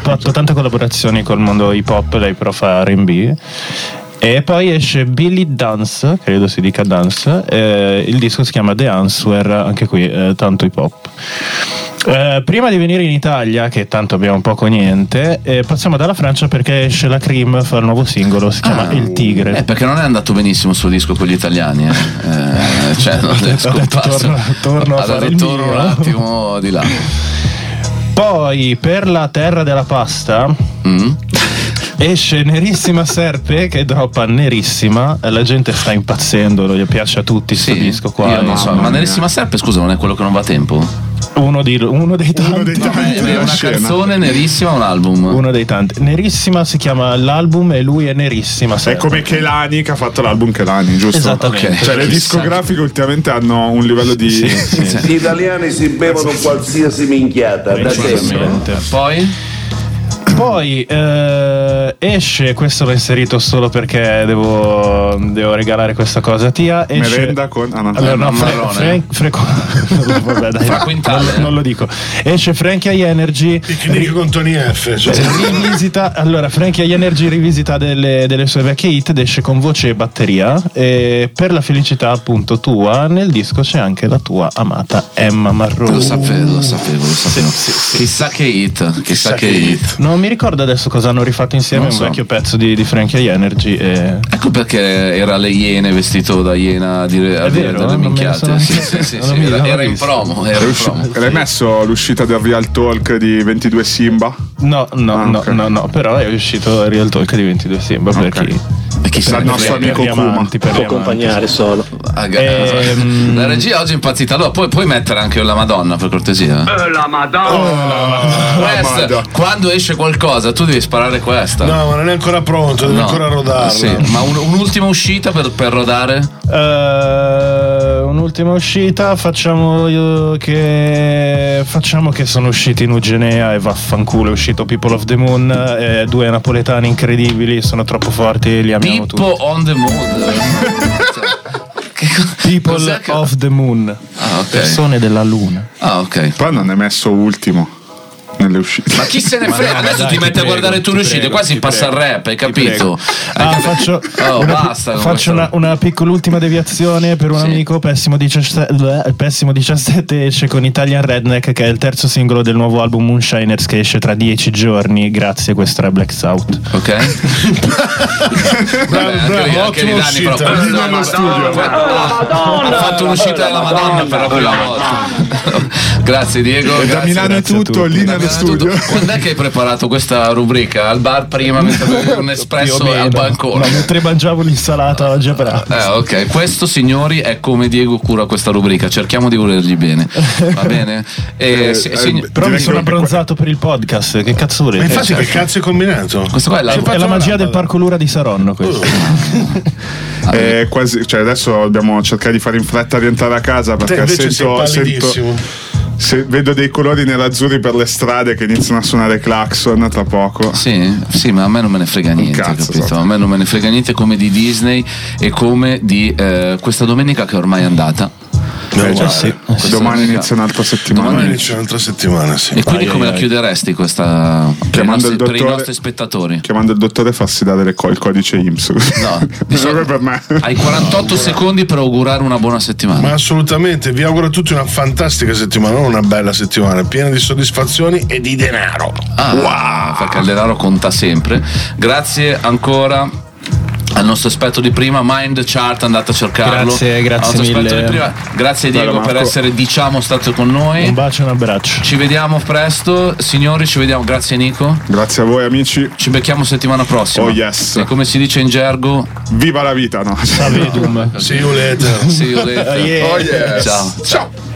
fatto tante collaborazioni col mondo hip hop, lei però fa R&B. E poi esce Billy Dance, credo si dica Dance, il disco si chiama The Answer, anche qui tanto hip hop. Prima di venire in Italia, che tanto abbiamo poco niente, passiamo dalla Francia perché esce la Cream, fa il nuovo singolo, si chiama Il Tigre. Perché non è andato benissimo il suo disco con gli italiani, cioè non è scomparso. Torno a fare il mio. Un attimo di là. Poi per la terra della pasta esce Nerissima Serpe, che droppa Nerissima, la gente sta impazzendo, gli piace a tutti questo disco qua. Io non so, ma Nerissima Serpe, scusa, non è quello che non va a tempo? Uno dei tanti. È una canzone, Nerissima, un album? Uno dei tanti. Nerissima si chiama l'album e lui è Nerissima Serpe. È come Kelani che ha fatto l'album Kelani, giusto? Esattamente. Okay. Cioè le discografiche ultimamente hanno un livello di... Gli italiani si bevono qualsiasi minchiata da sempre. Poi esce, questo l'ho inserito solo perché devo regalare questa cosa a Tia. Esce, merenda con vabbè, dai, non lo dico. Esce Frankie High Energy con Tony F, cioè. rivisita. Allora Frankie High Energy rivisita delle sue vecchie hit ed esce con voce e batteria, e per la felicità appunto tua nel disco c'è anche la tua amata Emma Marrone. Lo sapevo. Sì. Chissà che hit. Non mi ricordo adesso cosa hanno rifatto insieme, un vecchio pezzo di Frankie High Energy Ecco perché era le Iene, vestito da Iena a dire delle minchiate. Sì. Era in promo. L'hai messo l'uscita del Real Talk di 22 Simba? No, però è uscito il Real Talk di 22 Simba per chissà il nostro amico Kuma può accompagnare solo. La regia oggi è impazzita. Allora puoi mettere anche la Madonna, per cortesia? La Madonna. Quando esce qualcosa tu devi sparare questa. No, ma non è ancora pronto, devi ancora rodarla. Sì, ma un'ultima uscita per rodare? Un'ultima uscita, facciamo che sono usciti in Ugenea e vaffanculo, è uscito People of the Moon, due napoletani incredibili, sono troppo forti, li amiamo tutti. People on the Moon. People of the Moon, persone della luna. Ok. Poi non è messo ultimo nelle uscite. Ma chi se ne frega? Adesso ti metti a guardare tu le uscite, qua si passa al rap, hai capito? Faccio una piccola ultima deviazione per un amico. Pessimo 17 esce con Italian Redneck, che è il terzo singolo del nuovo album Moonshiners, che esce tra 10 giorni. Grazie, questo è Black South. Ok. Bravo, ottima uscita. Ha fatto un'uscita della Madonna per la prima volta. Grazie Diego. Da Milano è tutto, lì nello studio. Quando è che hai preparato questa rubrica? Al bar prima, mentre avevi un espresso al bancone? Mentre mangiavo l'insalata oggi a pranzo. Ok, questo signori è come Diego cura questa rubrica, cerchiamo di volergli bene, va bene? Però mi sono abbronzato per il podcast, che cazzo volete? Ma infatti che cazzo è combinato? Questo qua è la magia del Parco Lura di Saronno, questo. Quasi, cioè adesso dobbiamo cercare di fare in fretta a rientrare a casa, perché vedo dei colori nerazzurri per le strade che iniziano a suonare clacson tra poco. Sì, ma a me non me ne frega niente, capito? A me non me ne frega niente, come di Disney e come di questa domenica che ormai è andata. Domani inizia un'altra settimana. Sì. E quindi come la chiuderesti questa per i nostri spettatori? Chiamando il dottore, farsi dare il codice IMSS. No, per me. Hai 48 secondi per augurare una buona settimana. Ma assolutamente, vi auguro a tutti una fantastica settimana, una bella settimana piena di soddisfazioni e di denaro. Wow, perché il denaro conta sempre. Grazie ancora al nostro esperto di prima, Mind Chart, andate a cercarlo. Grazie mille. Grazie Diego per essere stato con noi. Un bacio e un abbraccio. Ci vediamo presto, signori, ci vediamo. Grazie Nico. Grazie a voi amici. Ci becchiamo settimana prossima. Oh yes. E come si dice in gergo, viva la vita, no? See you later. See you later. Oh yes. Ciao.